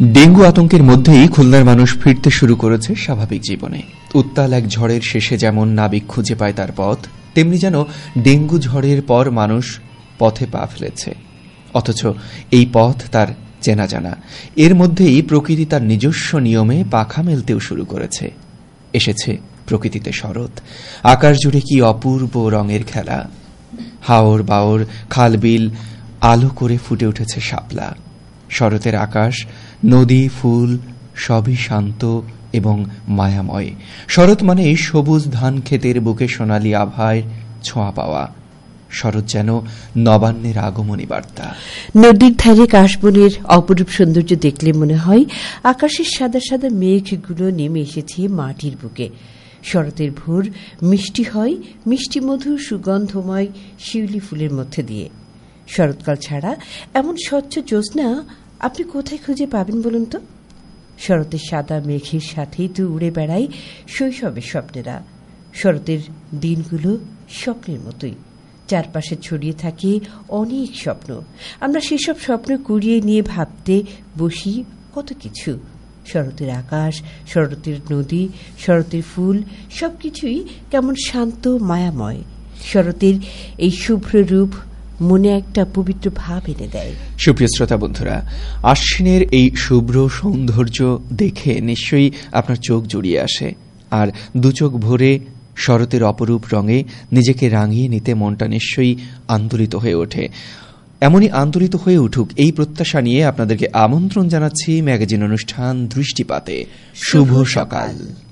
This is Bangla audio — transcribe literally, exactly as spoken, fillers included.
ডেঙ্গু আতঙ্কের মধ্যেই খুলনার মানুষ ফিরতে শুরু করেছে স্বাভাবিক জীবনে। উত্তাল এক ঝড়ের শেষে যেমন নাবিক খুঁজে পায় তার পথ, তেমনি যেন ডেঙ্গু ঝড়ের পর মানুষ পথে পা ফেলেছে, অথচ এই পথ তার চেনা জানা। এর মধ্যেই প্রকৃতি তার নিজস্ব নিয়মে পাখা মেলতেও শুরু করেছে। এসেছে প্রকৃতিতে শরৎ। আকাশ জুড়ে কি অপূর্ব রঙের খেলা। হাওর বাওর খালবিল আলো করে ফুটে উঠেছে শাপলা। শরতের আকাশ, নদী, ফুল সবই শান্ত এবং মায়াময়। শরৎ মানে সবুজ ধান ক্ষেতের বুকে সোনালি আভায় ছোঁয়া পাওয়া। শরৎ যেন নবান্নের আগমনী বার্তা। নদীর ধারে কাশবনের অপরূপ সৌন্দর্য দেখলে মনে হয় আকাশের সাদা সাদা মেঘগুলো নেমে এসেছে মাটির বুকে। শরতের ভোর মিষ্টি হয় মিষ্টি মধুর সুগন্ধময় শিউলি ফুলের মধ্যে দিয়ে। শরৎকাল ছাড়া এমন স্বচ্ছ জ্যোৎস্না আপনি কোথায় খুঁজে পাবেন বলুন তো? শরতের সাদা মেঘের সাথেই তো উড়ে বেড়ায় শৈশবের স্বপ্নেরা। শরতের দিনগুলো স্বপ্নের মতোই, চারপাশে ছড়িয়ে থাকে অনেক স্বপ্ন। আমরা সেসব স্বপ্ন কুড়িয়ে নিয়ে ভাবতে বসি কত কিছু। শরতের আকাশ, শরতের নদী, শরতের ফুল সবকিছুই কেমন শান্ত মায়াময়। শরতের এই শুভ্র রূপ মনে একটা পবিত্র ভাব এনে দেয়। সুপ্রিয় শ্রোতা বন্ধুরা, আশ্বিনের এই শুভ্র সৌন্দর্য দেখে নিশ্চয়ই আপনার চোখ জুড়িয়ে আসে, আর দু চোখ ভরে শরতের অপরূপ রঙে নিজেকে রাঙিয়ে নিতে মনটা নিশ্চয়ই আন্দোলিত হয়ে ওঠে। এমনই আন্দোলিত হয়ে উঠুক এই প্রত্যাশা নিয়ে আপনাদেরকে আমন্ত্রণ জানাচ্ছি ম্যাগাজিন অনুষ্ঠান দৃষ্টিপাতে। শুভ সকাল।